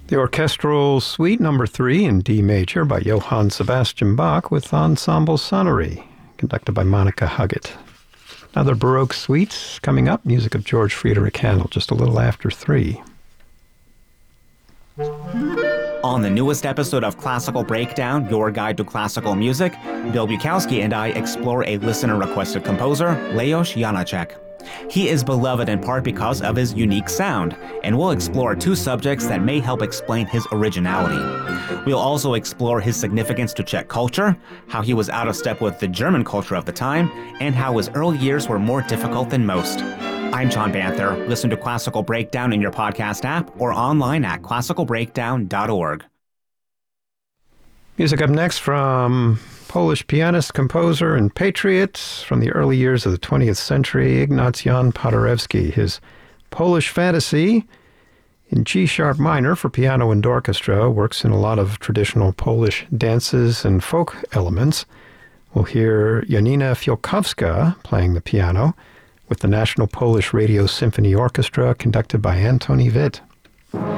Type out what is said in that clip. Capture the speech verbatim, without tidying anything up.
The orchestral suite number three in D major by Johann Sebastian Bach with Ensemble Sonnery, conducted by Monica Huggett. Another Baroque suite coming up, music of George Friedrich Handel, just a little after three. On the newest episode of Classical Breakdown, your guide to classical music, Bill Bukowski and I explore a listener-requested composer, Leos Janáček. He is beloved in part because of his unique sound, and we'll explore two subjects that may help explain his originality. We'll also explore his significance to Czech culture, how he was out of step with the German culture of the time, and how his early years were more difficult than most. I'm John Banther. Listen to Classical Breakdown in your podcast app or online at classical breakdown dot org. Music up next from Polish pianist, composer, and patriot from the early years of the twentieth century, Ignaz Jan Paderewski. His Polish Fantasy in G-sharp minor for piano and orchestra works in a lot of traditional Polish dances and folk elements. We'll hear Janina Fiolkowska playing the piano with the National Polish Radio Symphony Orchestra, conducted by Antoni Witt.